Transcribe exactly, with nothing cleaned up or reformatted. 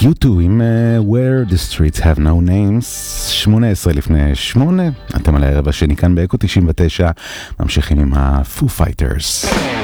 יו טו עם uh, Where the Streets Have No Names, שמונה עשרה לפני שמונה, אתם על הערב השני כאן באקו תשעים ותשע, ממשיכים עם ה-Foo Fighters.